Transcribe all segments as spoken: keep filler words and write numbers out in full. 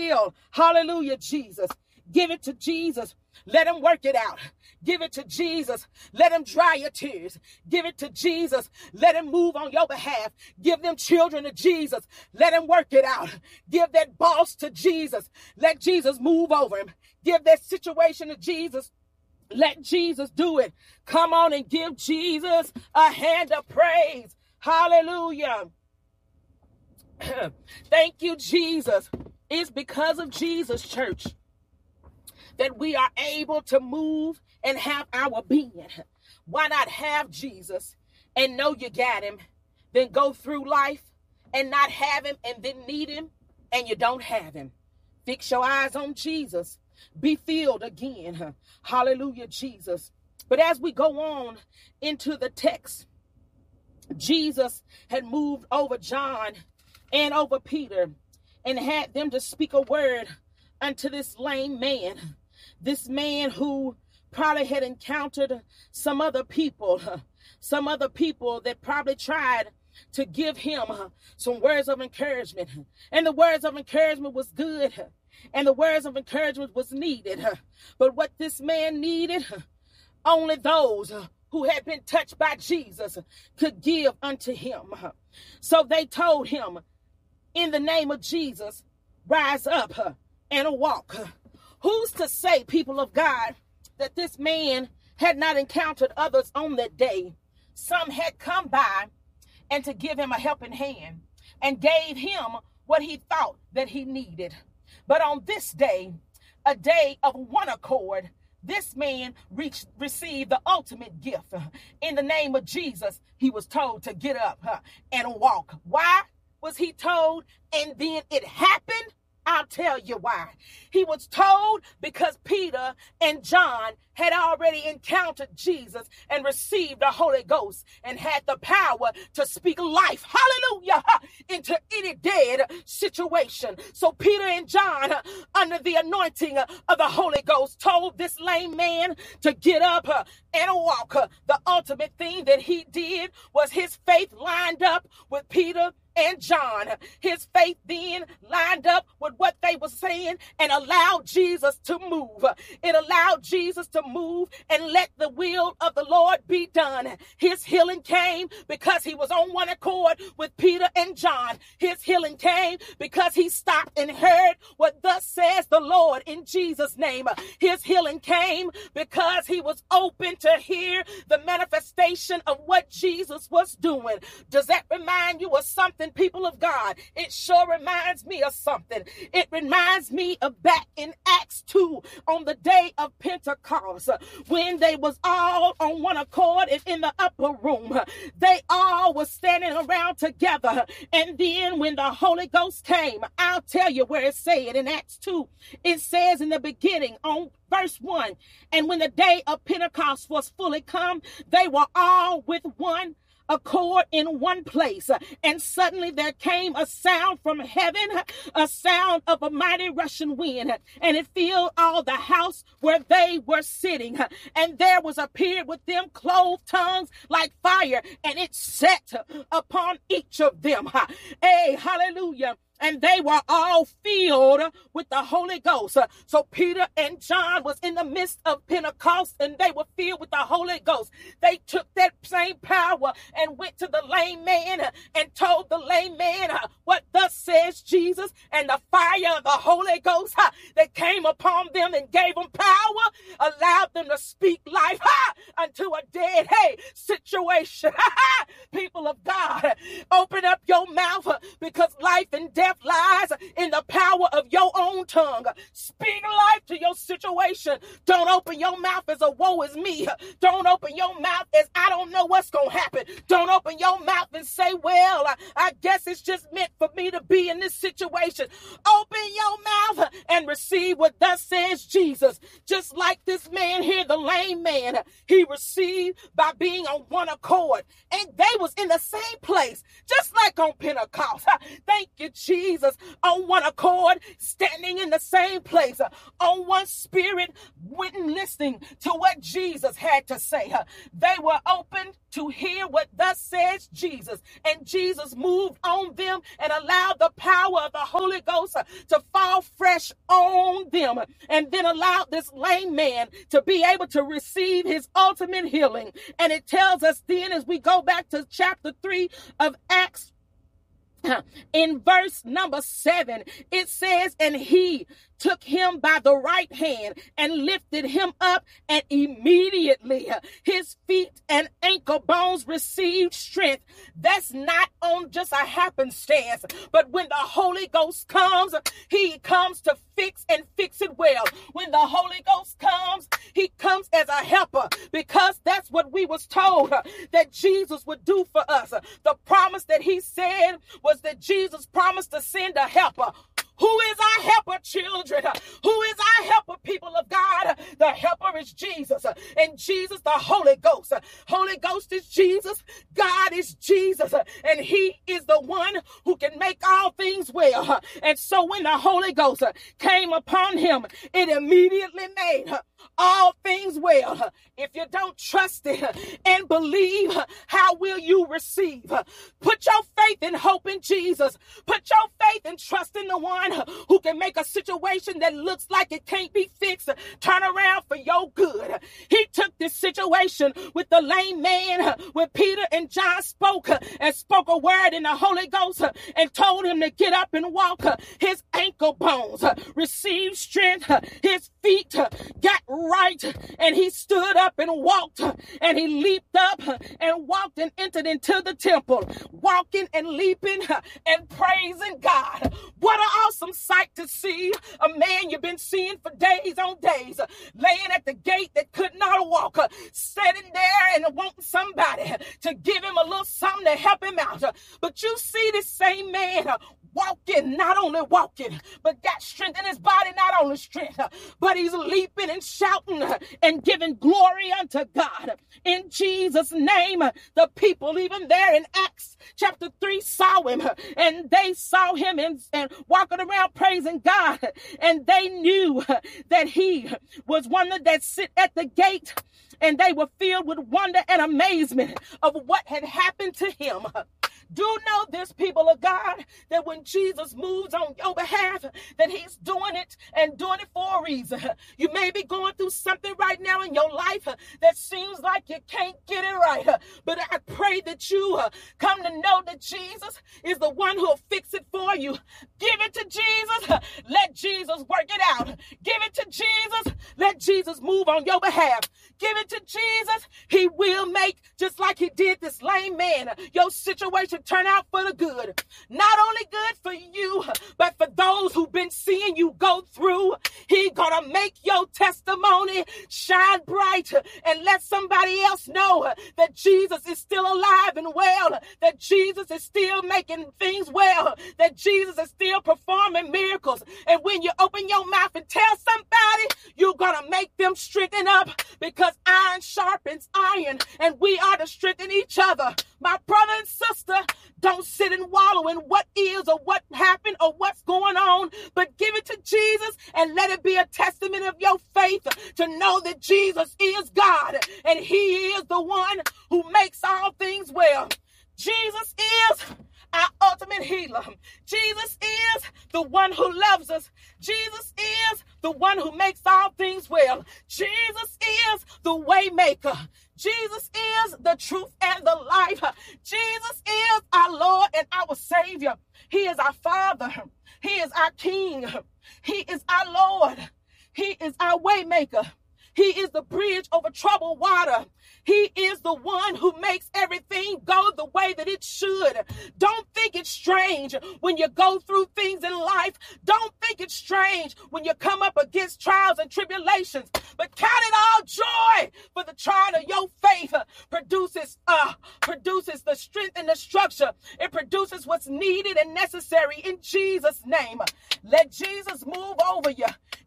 will. Hallelujah, Jesus. Give it to Jesus. Let him work it out. Give it to Jesus. Let him dry your tears. Give it to Jesus. Let him move on your behalf. Give them children to Jesus. Let him work it out. Give that boss to Jesus. Let Jesus move over him. Give that situation to Jesus. Let Jesus do it. Come on and give Jesus a hand of praise. Hallelujah. Thank you, Jesus. It's because of Jesus, church, that we are able to move and have our being. Why not have Jesus and know you got him, then go through life and not have him and then need him and you don't have him? Fix your eyes on Jesus. Be filled again. Hallelujah, Jesus. But as we go on into the text, Jesus had moved over John and over Peter and had them to speak a word unto this lame man. This man who probably had encountered some other people, some other people that probably tried to give him some words of encouragement. And the words of encouragement was good. And the words of encouragement was needed. But what this man needed, only those who had been touched by Jesus could give unto him. So they told him, in the name of Jesus, rise up and walk. Who's to say, people of God, that this man had not encountered others on that day? Some had come by and to give him a helping hand and gave him what he thought that he needed. But on this day, a day of one accord, this man reached, received the ultimate gift. In the name of Jesus, he was told to get up and walk. Why was he told? And then it happened? I'll tell you why. He was told because Peter and John had already encountered Jesus and received the Holy Ghost and had the power to speak life, hallelujah, into any dead situation. So Peter and John, under the anointing of the Holy Ghost, told this lame man to get up and walk. The ultimate thing that he did was his faith lined up with Peter and John. His faith then lined up with what they were saying and allowed Jesus to move. It allowed Jesus to move and let the will of the Lord be done. His healing came because he was on one accord with Peter and John. His healing came because he stopped and heard what thus says the Lord in Jesus' name. His healing came because he was open to hear the manifestation of what Jesus was doing. Does that remind you of something, people of God? It sure reminds me of something. It reminds me of back in Acts two on the day of Pentecost when they was all on one accord and in the upper room. They all were standing around together. And then when the Holy Ghost came, I'll tell you where it said in Acts two. It says in the beginning on verse one, and when the day of Pentecost was fully come, they were all with one accord in one place. And suddenly there came a sound from heaven, a sound of a mighty rushing wind, and it filled all the house where they were sitting. And there was appeared with them clothed tongues like fire, and it set upon each of them. Hey, hallelujah. And they were all filled with the Holy Ghost. So Peter and John was in the midst of Pentecost and they were filled with the Holy Ghost. They took that same power and went to the lame man and told the lame man what thus says Jesus, and the fire of the Holy Ghost that came upon them and gave them power, allowed them to speak life unto a dead, hey, situation. People of God, open up your mouth because life and death lies in the power of your own tongue. Speak life to your situation. Don't open your mouth as a woe is me. Don't open your mouth as I don't know what's going to happen. Don't open your mouth and say, well, I, I guess it's just meant for me to be in this situation. Open your mouth and receive what thus says Jesus. Just like this man here, the lame man, he received by being on one accord. And they was in the same place, just like on Pentecost. Thank you, Jesus. Jesus on one accord, standing in the same place, uh, on one spirit, went and listening to what Jesus had to say. Uh, they were open to hear what thus says Jesus, and Jesus moved on them and allowed the power of the Holy Ghost uh, to fall fresh on them, and then allowed this lame man to be able to receive his ultimate healing. And it tells us then, as we go back to chapter three of Acts, in verse number seven, it says, and he took him by the right hand and lifted him up, and immediately his feet and ankle bones received strength. That's not on just a happenstance, but when the Holy Ghost comes, he comes to fix and fix it well. When the Holy Ghost comes, he comes as a helper, because that's what we was told uh, that Jesus would do for us. Uh, the promise that he said was that Jesus promised to send a helper. Who is our helper, children? Who is our helper, people of God? The helper is Jesus. And Jesus, the Holy Ghost. Holy Ghost is Jesus. God is Jesus. And he is the one who can make all things well. And so when the Holy Ghost came upon him, it immediately made all things well. If you don't trust it and believe, how will you receive? Put your faith and hope in Jesus. Put your faith and trust in the one who can make a situation that looks like it can't be fixed turn around for your good. He took this situation with the lame man when Peter and John spoke and spoke a word in the Holy Ghost and told him to get up and walk. His ankle bones received strength. His feet got right, and he stood up and walked, and he leaped up and walked and entered into the temple, walking and leaping and praising God. What an awesome sight to see a man you've been seeing for days on days, laying at the gate that could not walk, sitting there and wanting somebody to give him a little something to help him out. But you see this same man walking, not only walking, but got strength in his body, not only strength, but he's leaping and shouting and giving glory unto God. In Jesus' name, the people even there in Acts chapter three saw him, and they saw him and, and walking around praising God, and they knew that he was one that sit at the gate, and they were filled with wonder and amazement of what had happened to him. Do know this, people of God, that when Jesus moves on your behalf, that he's doing it and doing it for a reason. You may be going through something right now in your life that seems like you can't get it right. But I pray that you come to know that Jesus is the one who'll fix it for you. Give it to Jesus. Let Jesus work it out. Give it to Jesus. Let Jesus move on your behalf. Give it to Jesus. He will make, just like he did this lame man, your situation turn out for the good. Not only good for you, but for those who've been seeing you go through. He gonna make your testimony shine bright and let somebody else know that Jesus is still alive and well, that Jesus is still making things well, that Jesus is still performing miracles. And when you open your mouth and tell somebody, you're gonna make them strengthen up, because iron sharpens iron, and we are to strengthen each other. My brother and sister, don't sit and wallow in what is or what happened or what's going on, but give it to Jesus and let it be a testament of your faith to know that Jesus is God and he is the one who makes all things well. Jesus is our ultimate healer. Jesus is the one who loves us. Jesus is the one who makes all things well. Jesus is the way maker. Jesus is the truth and the life. Jesus is our Lord and our Savior. He is our Father. He is our King. He is our Lord. He is our way maker. He is the bridge over troubled water. He is the one who makes everything go the way that it should. Don't think it's strange when you go through things in life. Don't think it's strange when you come up against trials and tribulations. But count it all joy, for the trial of your faith produces, uh, produces the strength and the structure. It produces what's needed and necessary in Jesus' name. Let Jesus move over you.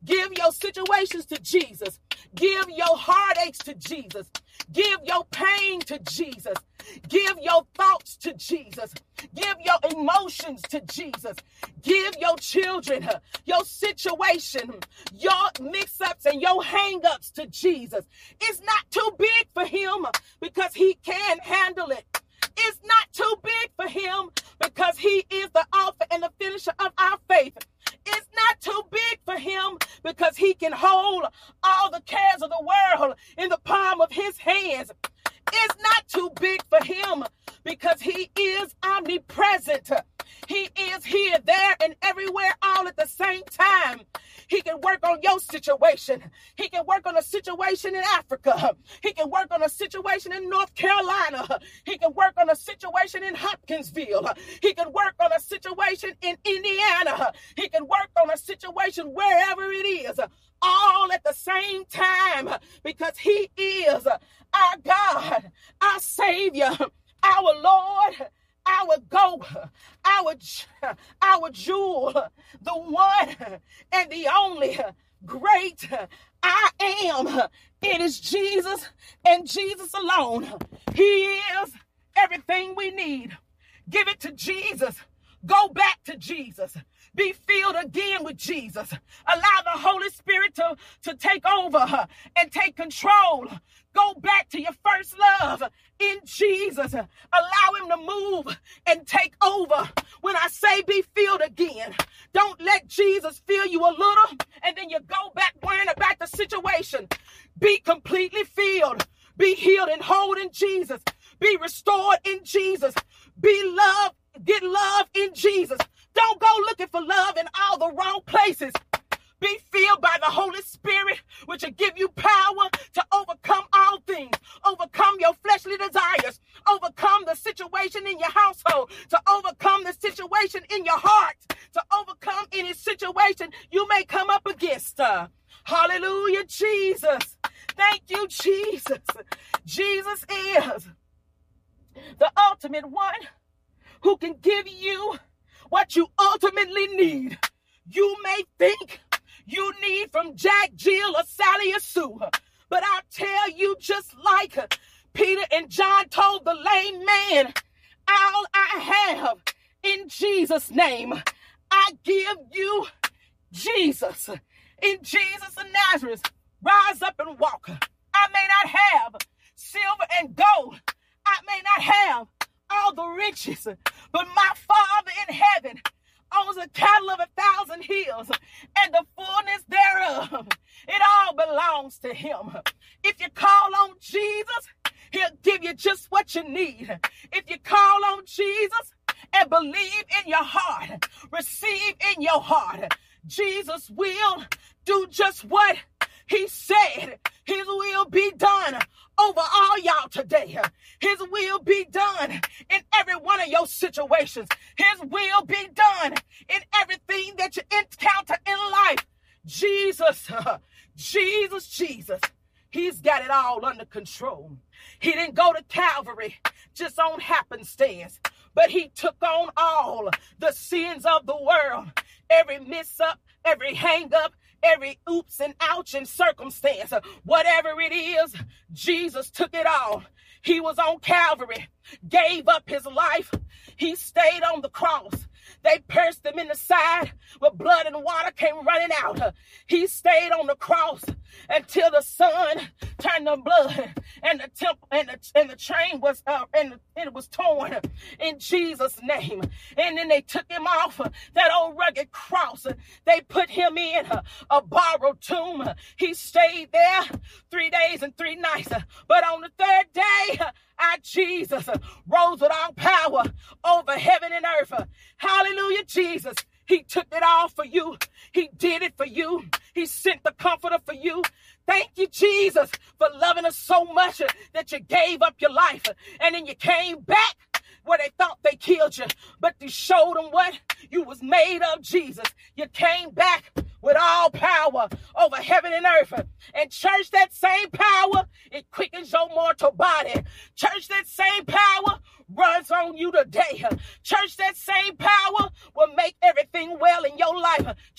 Give your situations to Jesus. Give your heartaches to Jesus. Give your pain to Jesus. Give your thoughts to Jesus. Give your emotions to Jesus. Give your children, your situation, your mix-ups and your hang-ups to Jesus. It's not too big for him because he can handle it. It's not too big for him because he is the author and the finisher of our faith. It's not too big for him because he can hold all the cares of the world in the palm of his hands. It's not too big for him because he is omnipresent. He is here, there, and everywhere all at the same time. He can work on your situation. He can work on a situation in Africa. He can work on a situation in North Carolina. He can work on a situation in Hopkinsville. He can work on a situation in Indiana. He can work on a situation wherever it is, all at the same time, because he is our God, our Savior, our Lord, our goat, our, our jewel, the one and the only great I am. It is Jesus and Jesus alone. He is everything we need. Give it to Jesus. Go back to Jesus. Be filled again with Jesus. Allow the Holy Spirit to, to take over and take control. Go back to your first love in Jesus. Allow him to move and take over. When I say be filled again, don't let Jesus fill you a little and then you go back worrying about the situation. Be completely filled. Be healed and whole in Jesus. Be restored in Jesus. Be loved. Get love in Jesus. Don't go looking for love in all the wrong places. Be filled by the Holy Spirit, which will give you power to overcome all things, overcome your fleshly desires, overcome the situation in your household, to overcome the situation in your heart, to overcome any situation you may come up against. Uh, hallelujah, Jesus. Thank you, Jesus. Jesus is the ultimate one who can give you what you ultimately need. You may think you need from Jack, Jill, or Sally, or Sue, but I'll tell you, just like Peter and John told the lame man, all I have in Jesus' name, I give you Jesus. In Jesus of Nazareth, rise up and walk. I may not have silver and gold. I may not have all the riches, but my Father in heaven owns a cattle of a thousand hills and the fullness thereof. It all belongs to him. If you call on Jesus, he'll give you just what you need. If you call on Jesus and believe in your heart, receive in your heart, Jesus will do just what he said. His will be done over all y'all today. His will be done in every one of your situations. His will be done in everything that you encounter in life. Jesus, Jesus, Jesus, he's got it all under control. He didn't go to Calvary just on happenstance, but he took on all the sins of the world, every mess-up, every hang-up, every oops and ouch and circumstance, whatever it is, Jesus took it all. He was on Calvary, gave up his life. He stayed on the cross. They pierced him in the side where blood and water came running out. He stayed on the cross until the sun turned to blood and the temple and the, and the chain was uh, and it was torn in Jesus' name. And then they took him off that old rugged cross. They put him in a, a borrowed tomb. He stayed there three days and three nights. But on the third day, our Jesus rose with all power over heaven and earth. Hallelujah, Jesus. He took it all for you. He did it for you. He sent the comforter for you. Thank you, Jesus, for loving us so much that you gave up your life and then you came back where they thought they killed you, but you showed them what you was made of, Jesus. You came back with all power over heaven and earth. And church, that same power, it quickens your mortal body. Church, that same power runs on you today. Church, that same power will make everything well in your life.